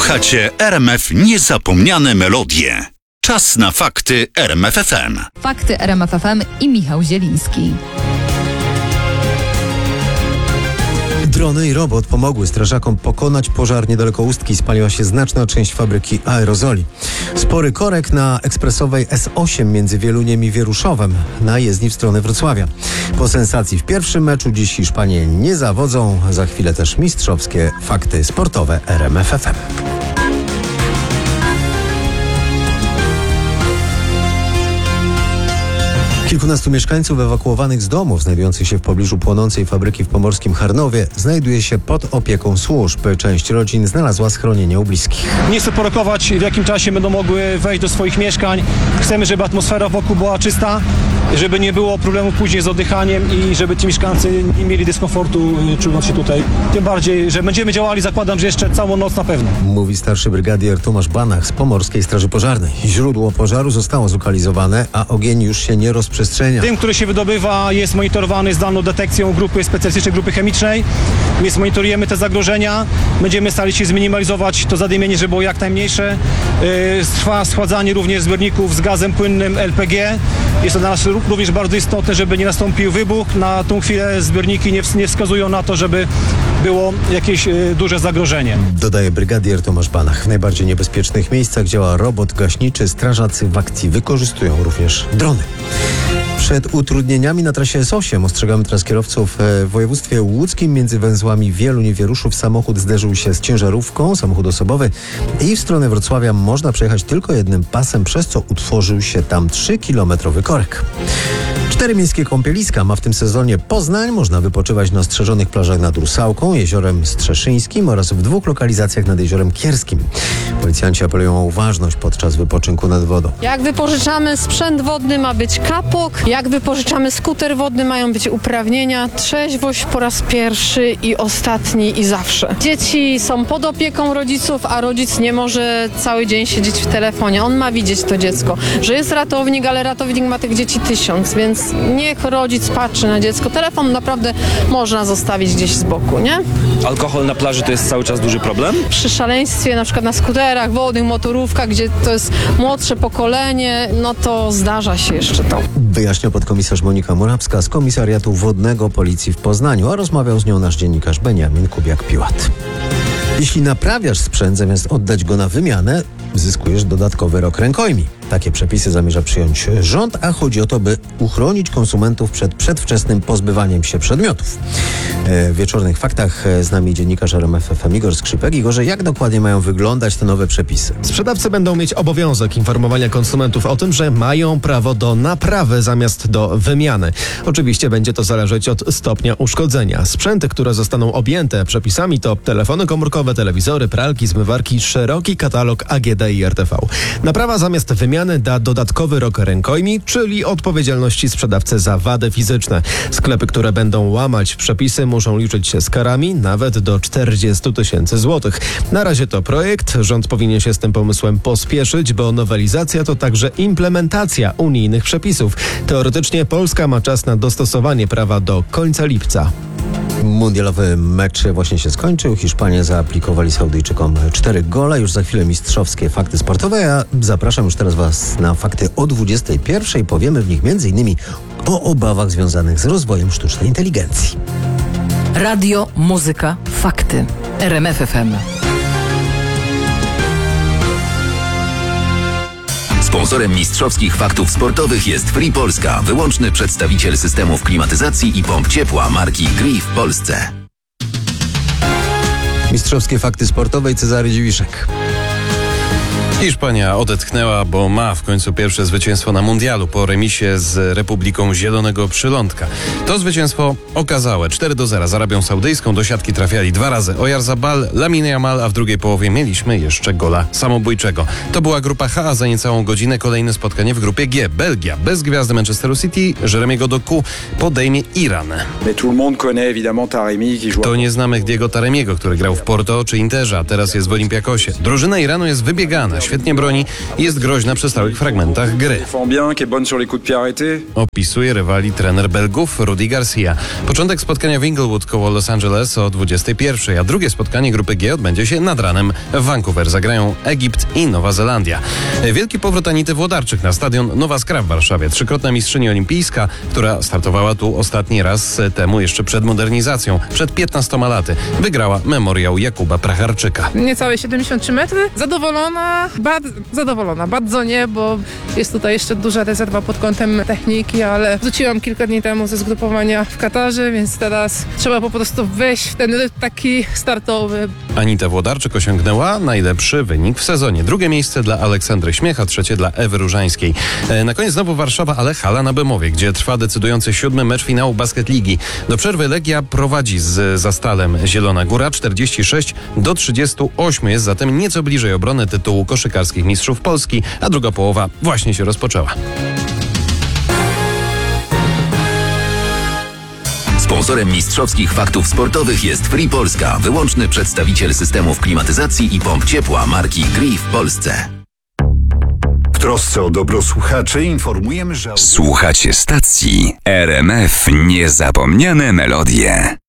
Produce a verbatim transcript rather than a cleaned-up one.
Słuchacie R M F Niezapomniane melodie. Czas na fakty R M F F M. Fakty R M F F M i Michał Zieliński. Drony i robot pomogły strażakom pokonać pożar niedaleko Ustki. Spaliła się znaczna część fabryki aerozoli. Spory korek na ekspresowej S osiem między Wieluniem i Wieruszowem na jezdni w stronę Wrocławia. Po sensacji w pierwszym meczu dziś Hiszpanie nie zawodzą. Za chwilę też mistrzowskie fakty sportowe R M F F M. Kilkunastu mieszkańców ewakuowanych z domów znajdujących się w pobliżu płonącej fabryki w pomorskim Charnowie znajduje się pod opieką służb. Część rodzin znalazła schronienie u bliskich. Nie chcę porokować, w jakim czasie będą mogły wejść do swoich mieszkań. Chcemy, żeby atmosfera wokół była czysta, żeby nie było problemu później z oddychaniem i żeby ci mieszkańcy nie mieli dyskomfortu czując się tutaj. Tym bardziej, że będziemy działali, zakładam, że jeszcze całą noc na pewno. Mówi starszy brygadier Tomasz Banach z Pomorskiej Straży Pożarnej. Źródło pożaru zostało zlokalizowane, a ogień już się nie rozprzestrzenia. Tym, który się wydobywa, jest monitorowany zdalną detekcją grupy specjalistycznej, grupy chemicznej, więc monitorujemy te zagrożenia. Będziemy starali się zminimalizować to zadymienie, żeby było jak najmniejsze. Yy, trwa schładzanie również zbiorników z gazem płynnym L P G. Jest to dla nas również bardzo istotne, żeby nie nastąpił wybuch. Na tą chwilę zbiorniki nie, nie wskazują na to, żeby było jakieś y, duże zagrożenie. Dodaje brygadier Tomasz Banach. W najbardziej niebezpiecznych miejscach działa robot gaśniczy. Strażacy w akcji wykorzystują również drony. Przed utrudnieniami na trasie S osiem ostrzegamy teraz kierowców. W województwie łódzkim między węzłami Wieluń i Wieruszów samochód zderzył się z ciężarówką, samochód osobowy, i w stronę Wrocławia można przejechać tylko jednym pasem, przez co utworzył się tam trzykilometrowy korek. Cztery miejskie kąpieliska ma w tym sezonie Poznań. Można wypoczywać na strzeżonych plażach nad Rusałką, Jeziorem Strzeszyńskim oraz w dwóch lokalizacjach nad Jeziorem Kierskim. Policjanci apelują o uważność podczas wypoczynku nad wodą. Jak wypożyczamy sprzęt wodny, ma być kapok. Jak wypożyczamy skuter wodny, mają być uprawnienia. Trzeźwość po raz pierwszy i ostatni i zawsze. Dzieci są pod opieką rodziców, a rodzic nie może cały dzień siedzieć w telefonie. On ma widzieć to dziecko, że jest ratownik, ale ratownik ma tych dzieci tysiąc, więc niech rodzic patrzy na dziecko. Telefon naprawdę można zostawić gdzieś z boku, nie? Alkohol na plaży to jest cały czas duży problem? Przy szaleństwie, na przykład na skuterach wodnych, motorówkach, gdzie to jest młodsze pokolenie, no to zdarza się jeszcze to. Wyjaśnia podkomisarz Monika Morawska z Komisariatu Wodnego Policji w Poznaniu, a rozmawiał z nią nasz dziennikarz Beniamin Kubiak-Piłat. Jeśli naprawiasz sprzęt, zamiast oddać go na wymianę, zyskujesz dodatkowy rok rękojmi. Takie przepisy zamierza przyjąć rząd, a chodzi o to, by uchronić konsumentów przed przedwczesnym pozbywaniem się przedmiotów. W wieczornych faktach z nami dziennikarz R M F F M Igor Skrzypek. Igorze, jak dokładnie mają wyglądać te nowe przepisy? Sprzedawcy będą mieć obowiązek informowania konsumentów o tym, że mają prawo do naprawy zamiast do wymiany. Oczywiście będzie to zależeć od stopnia uszkodzenia. Sprzęty, które zostaną objęte przepisami, to telefony komórkowe, telewizory, pralki, zmywarki, szeroki katalog A G D i R T V. Naprawa zamiast wymiany da dodatkowy rok rękojmi, czyli odpowiedzialności sprzedawcy za wady fizyczne. Sklepy, które będą łamać przepisy, muszą liczyć się z karami nawet do czterdzieści tysięcy złotych. Na razie to projekt. Rząd powinien się z tym pomysłem pospieszyć, bo nowelizacja to także implementacja unijnych przepisów. Teoretycznie Polska ma czas na dostosowanie prawa do końca lipca. Mundialowy mecz właśnie się skończył. Hiszpanie zaaplikowali Saudyjczykom cztery gole. Już za chwilę mistrzowskie fakty sportowe. Ja zapraszam już teraz Was na fakty o dwudziestej pierwszej. Powiemy w nich między innymi o obawach związanych z rozwojem sztucznej inteligencji. Radio, muzyka, fakty. R M F F M. Sponsorem mistrzowskich faktów sportowych jest Free Polska, wyłączny przedstawiciel systemów klimatyzacji i pomp ciepła marki Gree w Polsce. Mistrzowskie fakty sportowe i Cezary Dziwiszek. Hiszpania odetchnęła, bo ma w końcu pierwsze zwycięstwo na mundialu po remisie z Republiką Zielonego Przylądka. To zwycięstwo okazałe. cztery do zera z Arabią Saudyjską. Do siatki trafiali dwa razy Oyarzabal, Lamine Yamal, a w drugiej połowie mieliśmy jeszcze gola samobójczego. To była grupa H, a za niecałą godzinę kolejne spotkanie w grupie G. Belgia bez gwiazdy Manchesteru City, Jeremiego Doku podejmie Iran. To nie znamy Diego Taremiego, który grał w Porto czy Interze, a teraz jest w Olympiakosie. Drużyna Iranu jest wybiegana. świetnie broni i jest groźna przy stałych fragmentach gry. Opisuje rywali trener Belgów Rudi Garcia. Początek spotkania w Inglewood koło Los Angeles o dwudziestej pierwszej, a drugie spotkanie grupy G odbędzie się nad ranem w Vancouver. Zagrają Egipt i Nowa Zelandia. Wielki powrót Anity Włodarczyk na stadion Nowa Skra w Warszawie. Trzykrotna mistrzyni olimpijska, która startowała tu ostatni raz temu jeszcze przed modernizacją, przed piętnastoma laty. Wygrała memoriał Jakuba Pracharczyka. Niecałe siedemdziesiąt trzy metry. Zadowolona, bardzo zadowolona. Bardzo nie, bo jest tutaj jeszcze duża rezerwa pod kątem techniki, ale wróciłam kilka dni temu ze zgrupowania w Katarze, więc teraz trzeba po prostu wejść w ten rytm taki startowy. Anita Włodarczyk osiągnęła najlepszy wynik w sezonie. Drugie miejsce dla Aleksandry Śmiecha, trzecie dla Ewy Różańskiej. Na koniec znowu Warszawa, ale hala na Bemowie, gdzie trwa decydujący siódmy mecz finału Basket Ligi. Do przerwy Legia prowadzi z Zastalem Zielona Góra czterdzieści sześć do trzydziestu ośmiu. Jest zatem nieco bliżej obrony tytułu koszykarskich mistrzów Polski, a druga połowa właśnie się rozpoczęła. Sponsorem mistrzowskich faktów sportowych jest Free Polska, wyłączny przedstawiciel systemów klimatyzacji i pomp ciepła marki Gree w Polsce. W trosce o dobro słuchaczy informujemy, że... Słuchacie stacji R M F Niezapomniane Melodie.